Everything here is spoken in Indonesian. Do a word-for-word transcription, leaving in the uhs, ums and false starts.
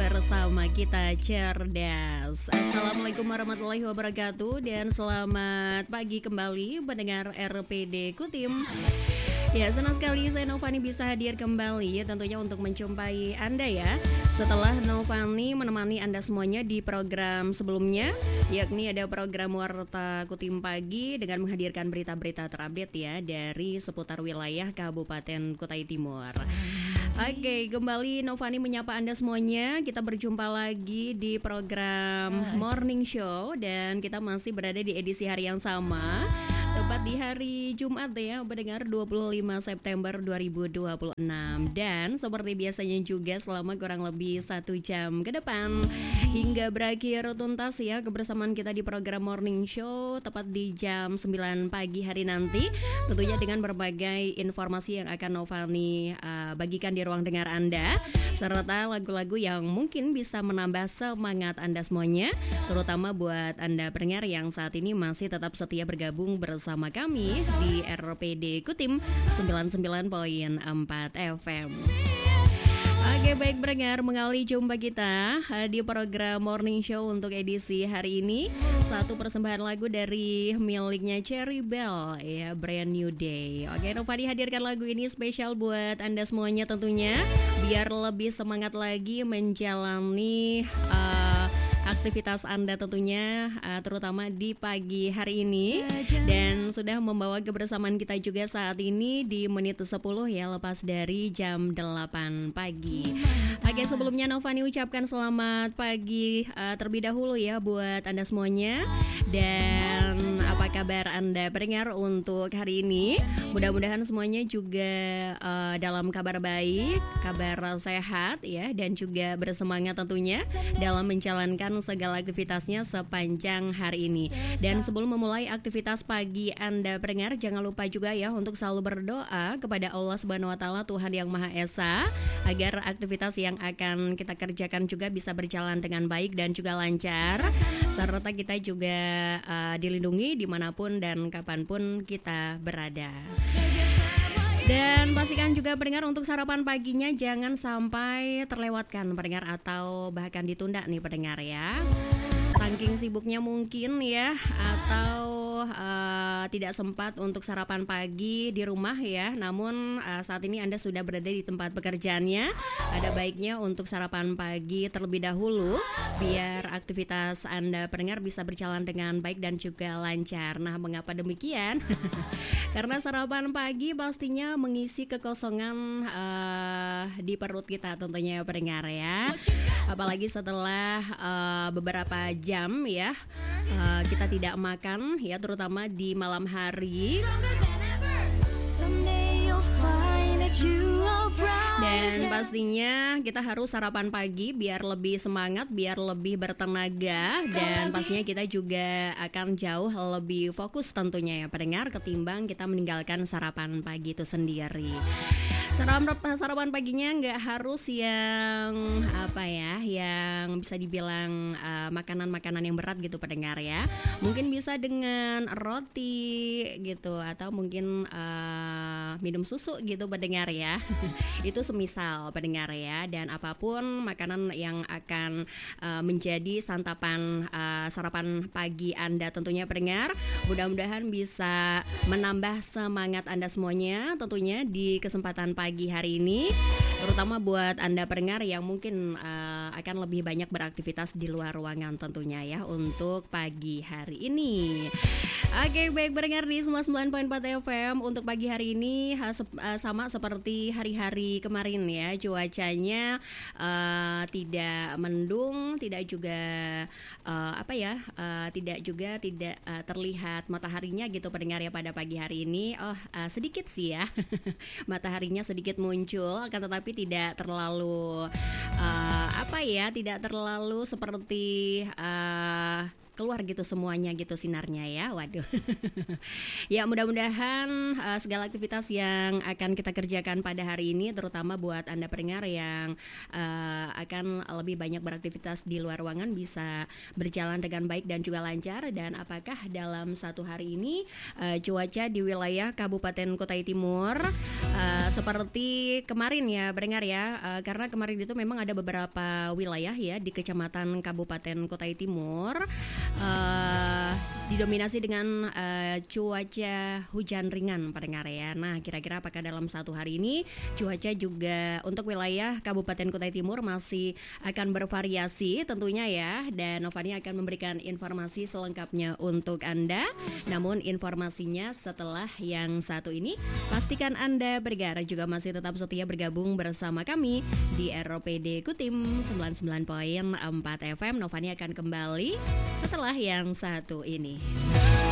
bersama kita cerdas. Assalamualaikum warahmatullahi wabarakatuh dan selamat pagi kembali pendengar R P D Kutim. Ya, senang sekali saya Novani bisa hadir kembali tentunya untuk menjumpai Anda ya. Setelah Novani menemani Anda semuanya di program sebelumnya, yakni ada program Warta Kutim Pagi dengan menghadirkan berita-berita terupdate ya dari seputar wilayah Kabupaten Kutai Timur. Oke, kembali Novani menyapa Anda semuanya. Kita berjumpa lagi di program Morning Show dan kita masih berada di edisi hari yang sama. Tepat di hari Jumat ya, pendengar dua puluh lima September dua ribu dua puluh enam. Dan seperti biasanya juga selama kurang lebih satu jam ke depan hingga berakhir tuntas ya kebersamaan kita di program Morning Show tepat di jam sembilan pagi hari nanti. Tentunya dengan berbagai informasi yang akan Novani uh, bagikan di ruang dengar Anda, serta lagu-lagu yang mungkin bisa menambah semangat Anda semuanya, terutama buat Anda pendengar yang saat ini masih tetap setia bergabung bersama kami di R P D Kutim sembilan puluh sembilan koma empat F M. Oke, baik pendengar, mengawali jumpa kita di program Morning Show untuk edisi hari ini. Satu persembahan lagu dari miliknya Cherry Bell ya, Brand New Day. Oke, Novani hadirkan lagu ini spesial buat Anda semuanya tentunya, biar lebih semangat lagi menjalani uh, aktivitas Anda tentunya, uh, terutama di pagi hari ini. Dan sudah membawa kebersamaan kita juga saat ini di menit sepuluh ya, lepas dari jam delapan pagi. Oke, sebelumnya Novani ucapkan selamat pagi uh, terlebih dahulu ya buat Anda semuanya. Dan apa kabar Anda pendengar untuk hari ini? Mudah-mudahan semuanya juga uh, dalam kabar baik, kabar sehat ya, dan juga bersemangat tentunya dalam menjalankan segala aktivitasnya sepanjang hari ini. Dan sebelum memulai aktivitas pagi Anda pendengar, jangan lupa juga ya untuk selalu berdoa kepada Allah Subhanahu wa taala, Tuhan yang Maha Esa, agar aktivitas yang akan kita kerjakan juga bisa berjalan dengan baik dan juga lancar, serta kita juga uh, dilindungi dimanapun dan kapanpun kita berada. Dan pastikan juga pendengar untuk sarapan paginya jangan sampai terlewatkan pendengar, atau bahkan ditunda nih pendengar ya. Saking sibuknya mungkin ya, atau uh, tidak sempat untuk sarapan pagi di rumah ya. Namun uh, saat ini Anda sudah berada di tempat pekerjaannya, ada baiknya untuk sarapan pagi terlebih dahulu, biar aktivitas Anda pendengar bisa berjalan dengan baik dan juga lancar. Nah, mengapa demikian? Karena sarapan pagi pastinya mengisi kekosongan uh, di perut kita tentunya ya pendengar ya. Apalagi setelah uh, beberapa jam ya uh, kita tidak makan ya, terutama di malam hari. Dan pastinya kita harus sarapan pagi biar lebih semangat, biar lebih bertenaga. Dan pastinya kita juga akan jauh lebih fokus tentunya ya pendengar, ketimbang kita meninggalkan sarapan pagi itu sendiri. Sarapan, sarapan paginya nggak harus yang apa ya, yang bisa dibilang uh, makanan-makanan yang berat gitu pendengar ya. Mungkin bisa dengan roti gitu, atau mungkin uh, minum susu gitu pendengar ya. Itu semisal pendengar ya. Dan apapun makanan yang akan uh, menjadi santapan uh, sarapan pagi Anda tentunya pendengar, mudah-mudahan bisa menambah semangat Anda semuanya tentunya di kesempatan pagi pagi hari ini, terutama buat Anda pendengar yang mungkin uh, akan lebih banyak beraktivitas di luar ruangan tentunya ya untuk pagi hari ini. Oke, baik pendengar di sembilan puluh sembilan koma empat F M untuk pagi hari ini uh, sama seperti hari-hari kemarin ya, cuacanya uh, tidak mendung, tidak juga uh, apa ya, uh, tidak juga tidak uh, terlihat mataharinya gitu pendengar ya pada pagi hari ini. Oh, uh, sedikit sih ya mataharinya sedikit sedikit muncul, akan tetapi tidak terlalu uh, apa ya, tidak terlalu seperti uh, keluar gitu semuanya gitu sinarnya ya. Waduh. Ya mudah-mudahan uh, segala aktivitas yang akan kita kerjakan pada hari ini, terutama buat Anda pendengar yang uh, akan lebih banyak beraktivitas di luar ruangan, bisa berjalan dengan baik dan juga lancar. Dan apakah dalam satu hari ini uh, cuaca di wilayah Kabupaten Kutai Timur uh, seperti kemarin ya pendengar ya, uh, karena kemarin itu memang ada beberapa wilayah ya di Kecamatan Kabupaten Kutai Timur uh, didominasi dengan uh, cuaca hujan ringan pendengar ya. Nah kira-kira apakah dalam satu hari ini cuaca juga untuk wilayah Kabupaten Kutai Timur masih akan bervariasi tentunya ya. Dan Novani akan memberikan informasi selengkapnya untuk Anda. Namun informasinya setelah yang satu ini. Pastikan Anda bergerak juga masih tetap setia bergabung bersama kami di R P D Kutim sembilan puluh sembilan koma empat F M. Novani akan kembali setelah yang satu ini.